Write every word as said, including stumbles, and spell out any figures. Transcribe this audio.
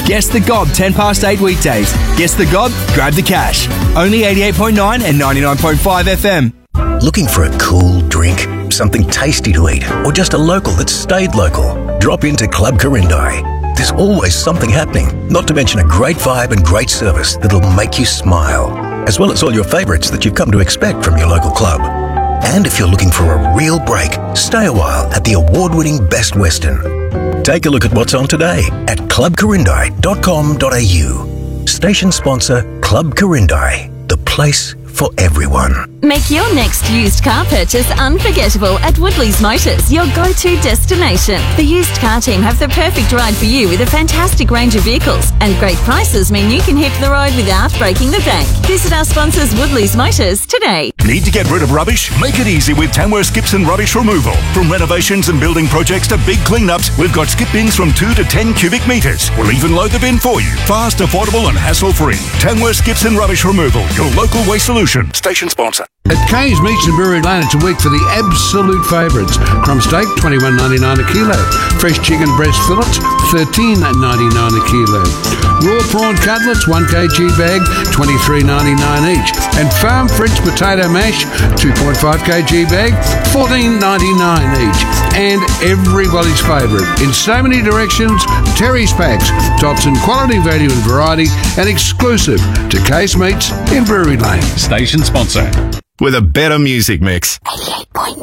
Guess the Gob ten past eight weekdays. Guess the Gob, grab the cash. Only eighty-eight point nine and ninety-nine point five F M. Looking for a cool drink, something tasty to eat, or just a local that stayed local? Drop into Club Corindai. There's always something happening, not to mention a great vibe and great service that'll make you smile, as well as all your favourites that you've come to expect from your local club. And if you're looking for a real break, stay a while at the award-winning Best Western. Take a look at what's on today at club corindai dot com dot a u. Station sponsor Club Corindai, the place for everyone. Make your next used car purchase unforgettable at Woodley's Motors, your go-to destination. The used car team have the perfect ride for you with a fantastic range of vehicles, and great prices mean you can hit the road without breaking the bank. Visit our sponsors Woodley's Motors today. Need to get rid of rubbish? Make it easy with Tamworth Skips and Rubbish Removal. From renovations and building projects to big cleanups, we've got skip bins from two to ten cubic metres. We'll even load the bin for you. Fast, affordable and hassle-free. Tamworth Skips and Rubbish Removal, your local waste solution. Station sponsor. At Kay's Meats in Brewery Lane, it's a week for the absolute favourites. Crumb steak, twenty-one ninety-nine a kilo. Fresh chicken breast fillets, thirteen ninety-nine a kilo. Raw prawn cutlets, one kilogram bag, twenty-three ninety-nine each. And farm French potato mash, two point five kilogram bag, fourteen ninety-nine each. And everybody's favourite, in so many directions, Terry's Packs, tops in quality, value and variety, and exclusive to Kay's Meats in Brewery Lane. Station sponsor. With a better music mix. eighty-eight point nine